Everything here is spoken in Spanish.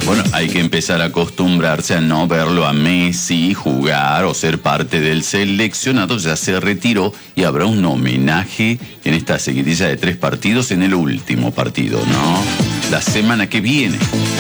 Bueno, hay que empezar a acostumbrarse a no verlo a Messi jugar o ser parte del seleccionado. Ya se retiró y habrá un homenaje en esta seguidilla de 3 partidos en el último partido, ¿no? La semana que viene.